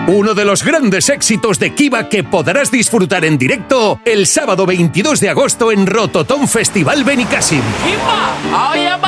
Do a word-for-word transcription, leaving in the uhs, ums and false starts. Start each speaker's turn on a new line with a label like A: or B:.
A: Uno de los grandes éxitos de Kiva que podrás disfrutar en directo el sábado veintidós de agosto en Rototom Festival Benicàssim.
B: ¡Kiva!